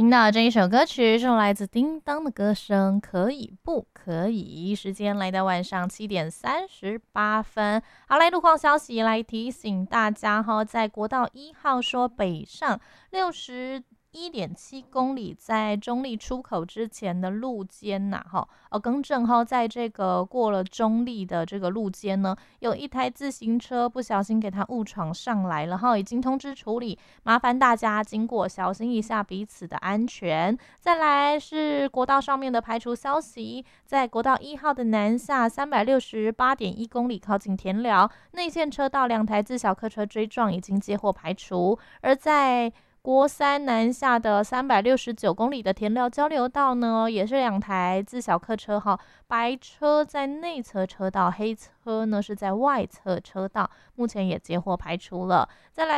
听到这一首歌曲是来自叮当的歌声，可以不可以？时间来到晚上7:38。好，来路况消息来提醒大家哈，在国道1号说北上61.7公里，在中立出口之前的路肩呐，更正哈，在这个过了中立的这个路肩呢，有一台自行车不小心给它误闯上来了哈，已经通知处理，麻烦大家经过小心一下彼此的安全。再来是国道上面的排除消息，在国道1号的南下368.1公里，靠近田寮内线车道2台自小客车追撞已经接获排除，而在国三南下的369公里的田寮交流道呢，也是2台自小客车哈，白车在内侧车道，黑车呢是在外侧车道，目前也接获排除了。再来